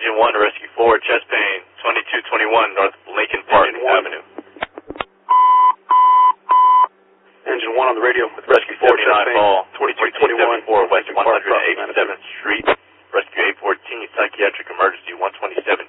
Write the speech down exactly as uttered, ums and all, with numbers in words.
Engine one, Rescue four, chest pain, twenty-two twenty-one North Lincoln Park Avenue. Engine one on the radio with Rescue forty-nine Ball, twenty-two twenty-one West one hundred eighty-seventh Street, Rescue eight fourteen, Psychiatric Emergency one twenty-seven